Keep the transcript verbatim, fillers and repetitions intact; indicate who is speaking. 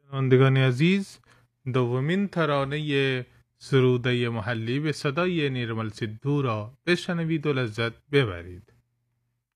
Speaker 1: شنوندگان عزیز، دومین ترانه سروده محلی به صدای نیرمل سیدپور را بشنوید و لذت ببرید.